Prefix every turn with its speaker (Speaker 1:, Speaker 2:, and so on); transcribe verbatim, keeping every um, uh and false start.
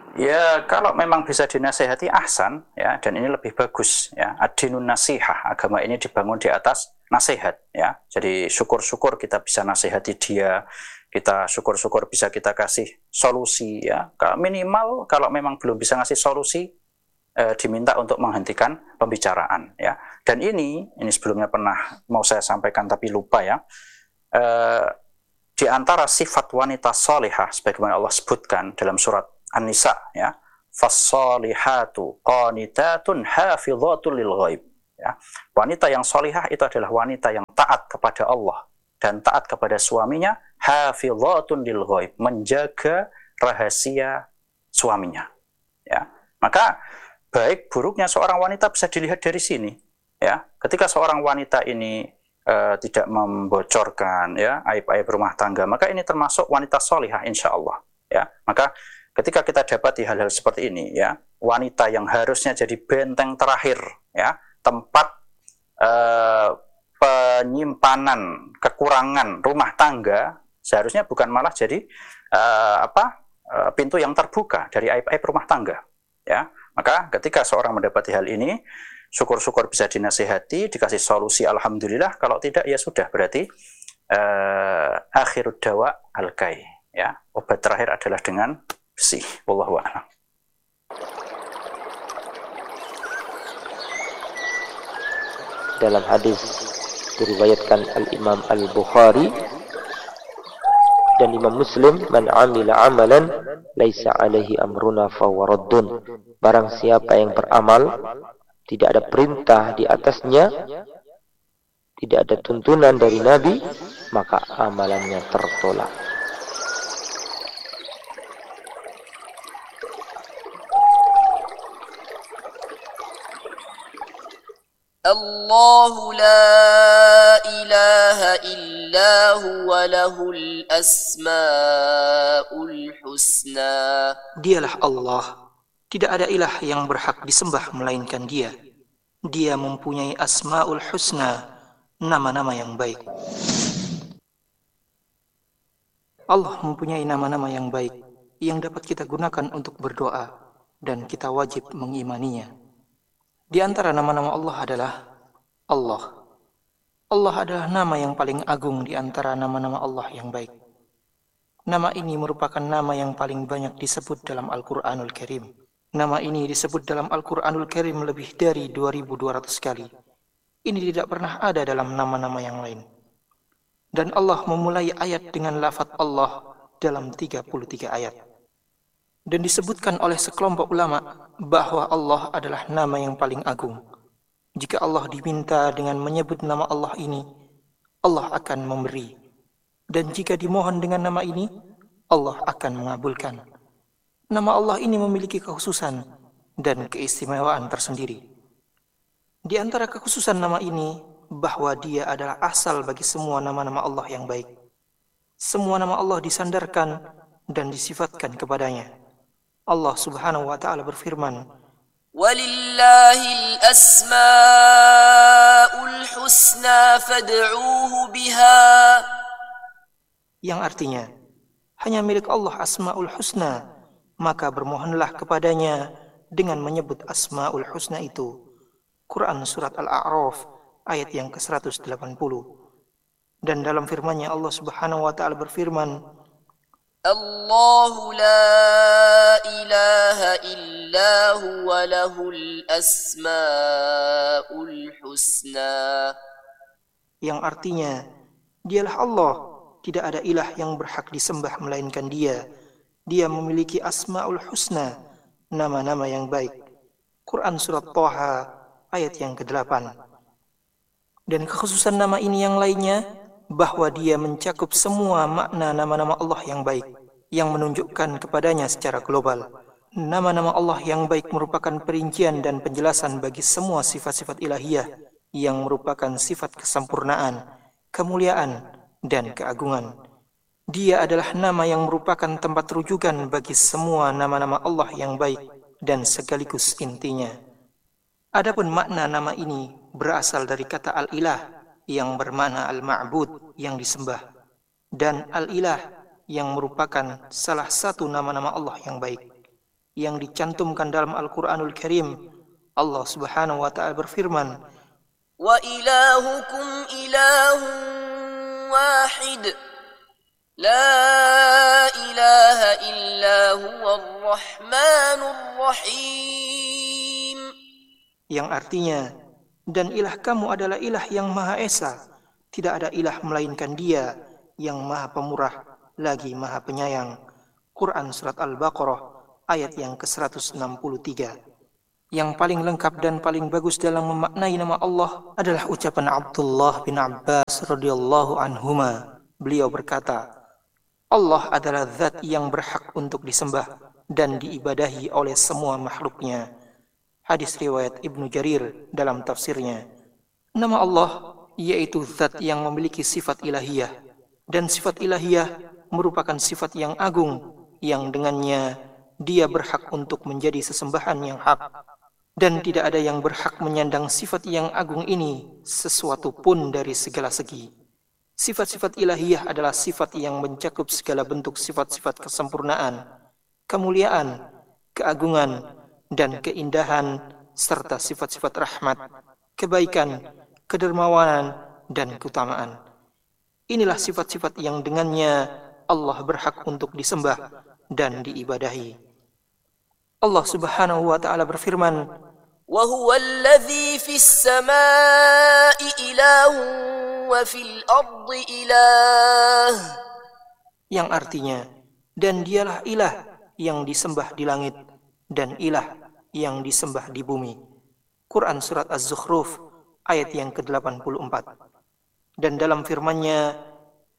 Speaker 1: Ya, kalau memang bisa dinasihati ahsan, ya, dan ini lebih bagus, ya. Ad-dinun nasihah, agama ini dibangun di atas nasihat, ya. Jadi syukur-syukur kita bisa nasihati dia, kita syukur-syukur bisa kita kasih solusi, ya. Minimal kalau memang belum bisa ngasih solusi, eh, diminta untuk menghentikan pembicaraan, ya. Dan ini, ini sebelumnya pernah mau saya sampaikan tapi lupa, ya. Eh, di antara sifat wanita salihah sebagaimana Allah sebutkan dalam surat An-Nisa, ya, fas-salihatu qanitatun hafidhatun lil ghaib, ya. Wanita yang salihah itu adalah wanita yang taat kepada Allah dan taat kepada suaminya, hafidhatun lil ghaib, menjaga rahasia suaminya, ya. Maka baik buruknya seorang wanita bisa dilihat dari sini, ya. Ketika seorang wanita ini uh, tidak membocorkan, ya, aib-aib rumah tangga, maka ini termasuk wanita salihah insyaallah, ya. Maka ketika kita dapati hal-hal seperti ini, ya, wanita yang harusnya jadi benteng terakhir, ya, tempat uh, penyimpanan kekurangan rumah tangga, seharusnya bukan malah jadi uh, apa uh, pintu yang terbuka dari aib-aib rumah tangga, ya. Maka ketika seorang mendapati hal ini, syukur-syukur bisa dinasihati, dikasih solusi, alhamdulillah. Kalau tidak, ya sudah, berarti uh, akhirud dawa al-kai, ya, obat terakhir adalah dengan bersih. Wallahu a'lam.
Speaker 2: Dalam hadis diriwayatkan Al-Imam Al-Bukhari dan Imam Muslim, man amila amalan laisa alaihi amruna fahuwa raddun. Barang siapa yang beramal tidak ada perintah di atasnya, tidak ada tuntunan dari Nabi, maka amalannya tertolak.
Speaker 3: الله لا إله إلا هو له الأسماء الحسنى.
Speaker 4: Dialah Allah, tidak ada ilah yang berhak disembah melainkan Dia. Dia mempunyai asmaul husna, nama-nama yang baik. Allah mempunyai nama-nama yang baik yang dapat kita gunakan untuk berdoa, dan kita wajib mengimaninya. Di antara nama-nama Allah adalah Allah. Allah adalah nama yang paling agung di antara nama-nama Allah yang baik. Nama ini merupakan nama yang paling banyak disebut dalam Al-Quranul Karim. Nama ini disebut dalam Al-Quranul Karim lebih dari dua ribu dua ratus kali. Ini tidak pernah ada dalam nama-nama yang lain. Dan Allah memulai ayat dengan lafaz Allah dalam tiga puluh tiga ayat. Dan disebutkan oleh sekelompok ulama bahwa Allah adalah nama yang paling agung. Jika Allah diminta dengan menyebut nama Allah ini, Allah akan memberi. Dan jika dimohon dengan nama ini, Allah akan mengabulkan. Nama Allah ini memiliki kekhususan dan keistimewaan tersendiri. Di antara kekhususan nama ini, bahwa dia adalah asal bagi semua nama-nama Allah yang baik. Semua nama Allah disandarkan dan disifatkan kepadanya. Allah Subhanahu wa taala berfirman,
Speaker 3: "Walillahil asmaul husna fad'uuhu biha."
Speaker 4: Yang artinya, hanya milik Allah asmaul husna, maka bermohonlah kepadanya dengan menyebut asmaul husna itu. Quran surat Al-A'raf ayat yang ke seratus delapan puluh. Dan dalam firman-Nya Allah Subhanahu wa taala berfirman,
Speaker 3: Allahu la ilaha illa huwa lahul asmaul husna.
Speaker 4: Yang artinya, dialah Allah, tidak ada ilah yang berhak disembah melainkan Dia. Dia memiliki asmaul husna, nama-nama yang baik. Quran surat Thaha ayat yang kedelapan. Dan kekhususan nama ini yang lainnya, bahwa dia mencakup semua makna nama-nama Allah yang baik, yang menunjukkan kepadanya secara global. Nama-nama Allah yang baik merupakan perincian dan penjelasan bagi semua sifat-sifat ilahiyah, yang merupakan sifat kesempurnaan, kemuliaan, dan keagungan. Dia adalah nama yang merupakan tempat rujukan bagi semua nama-nama Allah yang baik, dan sekaligus intinya. Adapun makna nama ini berasal dari kata al-ilah, yang bermakna al-ma'bud, yang disembah, dan al-ilah yang merupakan salah satu nama-nama Allah yang baik, yang dicantumkan dalam Al-Qur'anul Karim. Allah Subhanahu wa taala berfirman,
Speaker 3: "Wa ilahukum ilahun wahid, la ilaha illa huwar rahmanur rahim."
Speaker 4: Yang artinya, dan ilah kamu adalah ilah yang Maha Esa, tidak ada ilah melainkan Dia yang Maha Pemurah lagi Maha Penyayang. Quran Surat Al-Baqarah ayat yang ke seratus enam puluh tiga. Yang paling lengkap dan paling bagus dalam memaknai nama Allah adalah ucapan Abdullah bin Abbas radhiyallahu anhuma. Beliau berkata, Allah adalah zat yang berhak untuk disembah dan diibadahi oleh semua makhluknya. Hadis riwayat Ibnu Jarir dalam tafsirnya. Nama Allah yaitu zat yang memiliki sifat ilahiyah, dan sifat ilahiyah merupakan sifat yang agung yang dengannya Dia berhak untuk menjadi sesembahan yang hak, dan tidak ada yang berhak menyandang sifat yang agung ini sesuatu pun dari segala segi. Sifat-sifat ilahiyah adalah sifat yang mencakup segala bentuk sifat-sifat kesempurnaan, kemuliaan, keagungan, dan keindahan, serta sifat-sifat rahmat, kebaikan, kedermawanan, dan keutamaan. Inilah sifat-sifat yang dengannya Allah berhak untuk disembah dan diibadahi. Allah Subhanahu wa taala berfirman,
Speaker 3: "Wa huwa alladhi fis samaa'i ilahun wa fil ardi ilah."
Speaker 4: Yang artinya, dan Dialah ilah yang disembah di langit dan ilah yang disembah di bumi. Quran Surat Az-Zukhruf ayat yang ke delapan puluh empat. Dan dalam firman-Nya,